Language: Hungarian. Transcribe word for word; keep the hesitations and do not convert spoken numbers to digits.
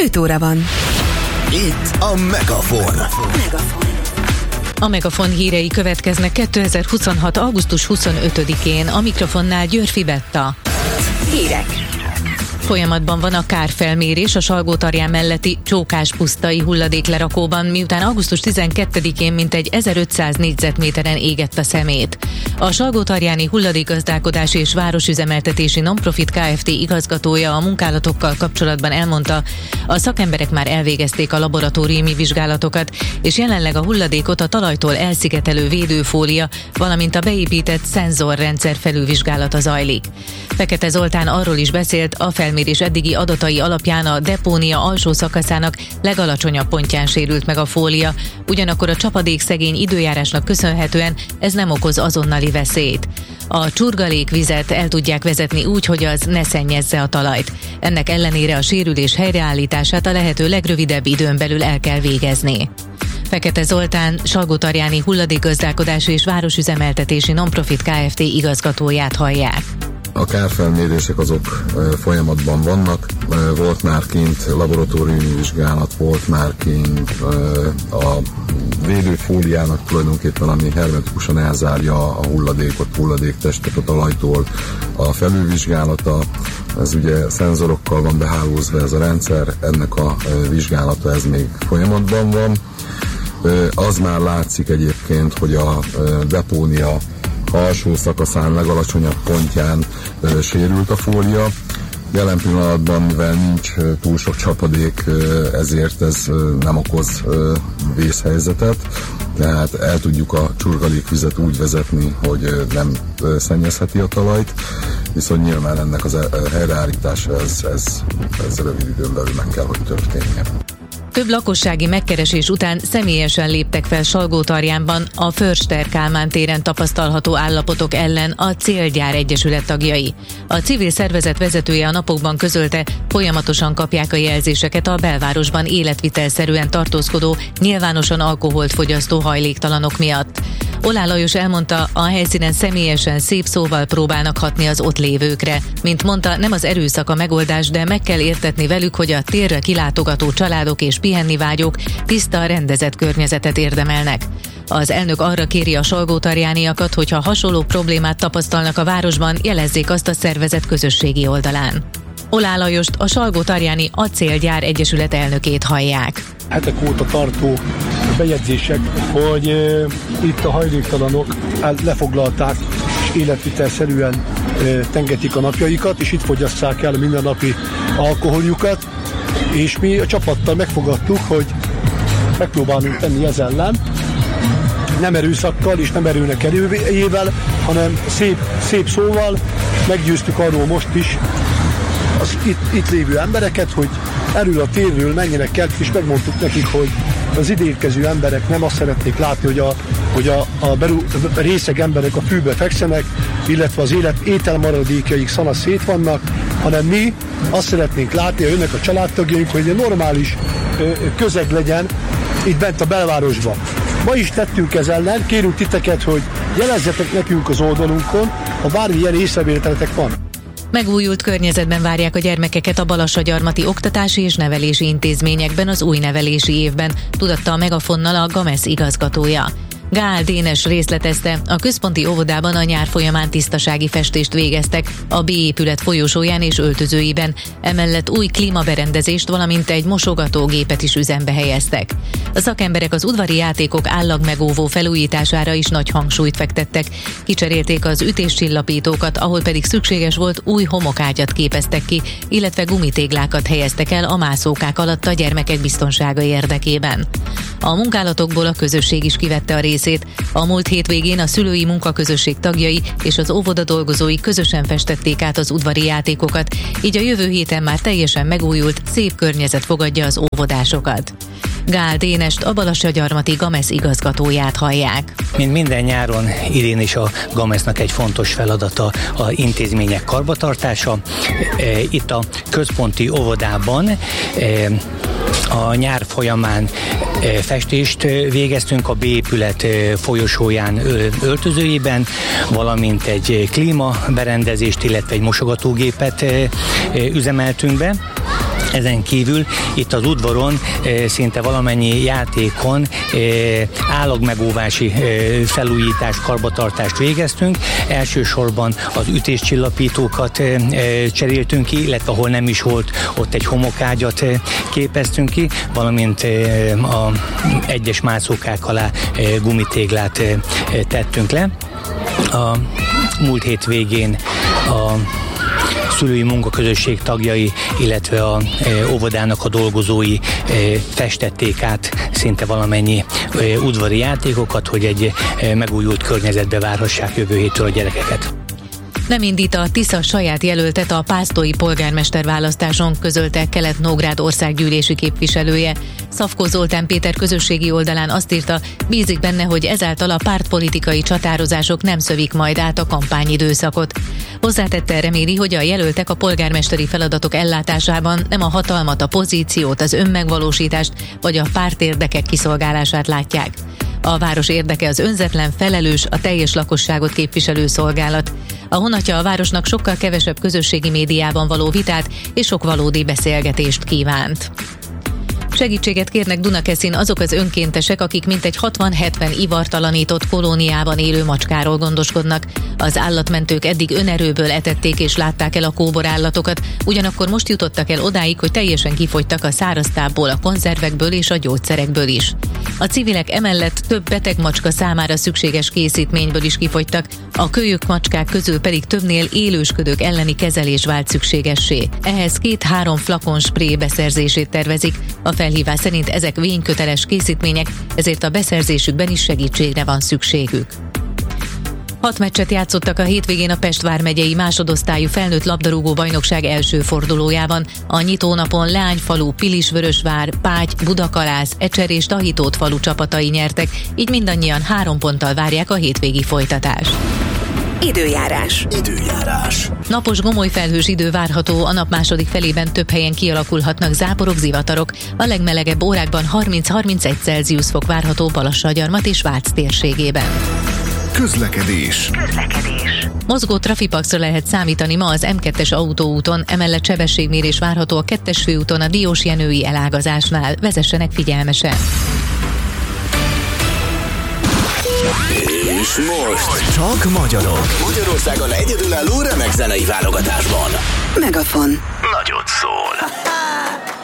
öt óra van. Itt a Megafon. Megafon. A Megafon hírei következnek kétezer-huszonhat. augusztus huszonötödikén. A mikrofonnál Györfi Betta. Hírek. Folyamatban van a kárfelmérés a Salgótarján melletti Csókáspusztai hulladéklerakóban, miután augusztus tizenkettedikén mintegy ezerötszáz négyzetméteren égett a szemét. A Salgótarjáni Hulladékgazdálkodási és Városüzemeltetési Nonprofit Kft. Igazgatója a munkálatokkal kapcsolatban elmondta, a szakemberek már elvégezték a laboratóriumi vizsgálatokat, és jelenleg a hulladékot a talajtól elszigetelő védőfólia, valamint a beépített szenzorrendszer felülvizsgálata zajlik. Fekete Zoltán arról is beszélt, a felmérés eddigi adatai alapján a depónia alsó szakaszának legalacsonyabb pontján sérült meg a fólia, ugyanakkor a csapadék szegény időjárásnak köszönhetően ez nem okoz azonnali veszélyt. A csurgalékvizet el tudják vezetni úgy, hogy az ne szennyezze a talajt. Ennek ellenére a sérülés helyreállítását a lehető legrövidebb időn belül el kell végezni. Fekete Zoltán Salgótarjáni Hulladékgazdálkodási és Városüzemeltetési Nonprofit Kft. Igazgatóját hallják. A kárfelmérések azok folyamatban vannak, volt már kint laboratóriumi vizsgálat, volt már kint a védőfóliának tulajdonképpen, ami hermetikusan elzárja a hulladékot, hulladéktestet a talajtól, a felülvizsgálata, ez ugye szenzorokkal van behálózva ez a rendszer, ennek a vizsgálata ez még folyamatban van. Az már látszik egyébként, hogy a depónia alsó szakaszán, legalacsonyabb pontján e, sérült a fólia. Jelen pillanatban, mivel nincs e, túl sok csapadék, e, ezért ez e, nem okoz e, vészhelyzetet, tehát el tudjuk a csurgalékvizet úgy vezetni, hogy e, nem e, szennyezheti a talajt, viszont nyilván ennek az e, helyreállítása ez, ez, ez rövid időn belül meg kell, hogy történjen. Több lakossági megkeresés után személyesen léptek fel Salgótarjánban a Förster Kálmán téren tapasztalható állapotok ellen a Célgyár Egyesület tagjai. A civil szervezet vezetője a napokban közölte, folyamatosan kapják a jelzéseket a belvárosban életvitelszerűen tartózkodó, nyilvánosan alkoholt fogyasztó hajléktalanok miatt. Olá Lajos elmondta, a helyszínen személyesen szép szóval próbálnak hatni az ott lévőkre. Mint mondta, nem az erőszak a megoldás, de meg kell értetni velük, hogy a térre kilátogató családok és pihenni vágyók tiszta, rendezett környezetet érdemelnek. Az elnök arra kéri a salgótarjániakat, hogyha hasonló problémát tapasztalnak a városban, jelezzék azt a szervezet közösségi oldalán. Olá Lajost, a Salgótarjáni Acélgyár Egyesület elnökét hallják. Hetek óta tartó bejegyzések, hogy e, itt a hajléktalanok lefoglalták és életvitelszerűen e, tengetik a napjaikat, és itt fogyasszák el a mindennapi alkoholjukat, és mi a csapattal megfogadtuk, hogy megpróbálunk tenni ez ellen, nem erőszakkal és nem erőnek erőjével, hanem szép, szép szóval meggyőztük arról most is az itt, itt lévő embereket, hogy erről a térről menjenek el, és megmondtuk nekik, hogy az idérkező emberek nem azt szeretnék látni, hogy a, hogy a, a, beru, a részeg emberek a fűbe fekszenek, illetve az élet ételmaradékjaik szana szét vannak, hanem mi azt szeretnénk látni, hogy jönnek a családtagjaink, hogy egy normális ö, közeg legyen itt bent a belvárosban. Ma is tettünk ez ellen, kérünk titeket, hogy jelezzetek nekünk az oldalunkon, ha bármilyen észrevételetek van. Megújult környezetben várják a gyermekeket a balassagyarmati oktatási és nevelési intézményekben az új nevelési évben, tudatta a Megafonnal a Gamesz igazgatója. Gál Dénes részletezte, a központi óvodában a nyár folyamán tisztasági festést végeztek a B épület folyosóján és öltözőiben, emellett új klímaberendezést, valamint egy mosogatógépet is üzembe helyeztek. A szakemberek az udvari játékok állagmegóvó felújítására is nagy hangsúlyt fektettek, kicserélték az ütéscsillapítókat, ahol pedig szükséges volt, új homokágyat képeztek ki, illetve gumitéglákat helyeztek el a mászókák alatt a gyermekek biztonsága érdekében. A munkálatokból a közösség is kivette a részét. A múlt hétvégén a szülői munkaközösség tagjai és az óvoda dolgozói közösen festették át az udvari játékokat, így a jövő héten már teljesen megújult, szép környezet fogadja az óvodásokat. Gál Dénest, a balassagyarmati Gamesz igazgatóját hallják. Mint minden nyáron, idén is a Gamesznak egy fontos feladata a intézmények karbantartása. Itt a központi óvodában a nyár folyamán festést végeztünk a B épület folyosóján öltözőjében, valamint egy klímaberendezést, illetve egy mosogatógépet üzemeltünk be. Ezen kívül itt az udvaron e, szinte valamennyi játékon e, állagmegóvási e, felújítás, karbantartást végeztünk. Elsősorban az ütéscsillapítókat e, e, cseréltünk ki, illetve ahol nem is volt, ott egy homokágyat e, képeztünk ki, valamint e, a egyes mászókák alá e, gumitéglát e, tettünk le. A múlt hét végén a szülői munkaközösség tagjai, illetve a e, óvodának a dolgozói e, festették át szinte valamennyi e, udvari játékokat, hogy egy e, megújult környezetbe várhassák jövő héttől a gyerekeket. Nem indít a Tisza saját jelöltet a pásztói polgármester választáson, közölte Kelet-Nógrád országgyűlési képviselője. Szafkó Zoltán Péter közösségi oldalán azt írta, bízik benne, hogy ezáltal a pártpolitikai csatározások nem szövik majd át a kampányidőszakot. Hozzátette, reméli, hogy a jelöltek a polgármesteri feladatok ellátásában nem a hatalmat, a pozíciót, az önmegvalósítást vagy a pártérdekek kiszolgálását látják. A város érdeke az önzetlen, felelős, a teljes lakosságot képviselő szolgálat. A honatja a városnak sokkal kevesebb közösségi médiában való vitát és sok valódi beszélgetést kívánt. Segítséget kérnek Dunakeszin azok az önkéntesek, akik mintegy hatvan-hetven ivartalanított kolóniában élő macskáról gondoskodnak. Az állatmentők eddig önerőből etették és látták el a kóborállatokat, ugyanakkor most jutottak el odáig, hogy teljesen kifogytak a száraztából, a konzervekből és a gyógyszerekből is. A civilek emellett több beteg macska számára szükséges készítményből is kifogytak, a kölyök macskák közül pedig többnél élősködők elleni kezelés vált szükségessé. Ehhez két-három flakon spré beszerzését tervezik. A felhívás szerint ezek vényköteles készítmények, ezért a beszerzésükben is segítségre van szükségük. Hat meccset játszottak a hétvégén a Pest vármegyei másodosztályú felnőtt labdarúgó bajnokság első fordulójában. A nyitónapon Leányfalu, Pilisvörösvár, Págy, Budakalász, Ecser és Tahitót falu csapatai nyertek, így mindannyian három ponttal várják a hétvégi folytatást. Időjárás. Időjárás. Napos gomolyfelhős idő várható, a nap második felében több helyen kialakulhatnak záporok, zivatarok. A legmelegebb órákban harminc-harmincegy Celsius fok várható Balassagyarmat és Vác térségében. Közlekedés. Közlekedés. Mozgó trafipaxra lehet számítani ma az em kettes autóúton, emellett sebességmérés várható a kettes főúton a Diósjenői elágazásnál. Vezessenek figyelmesen! És most csak magyarok. Magyarországon egyedülálló remek zenei válogatásban. Megafon. Nagyot szól.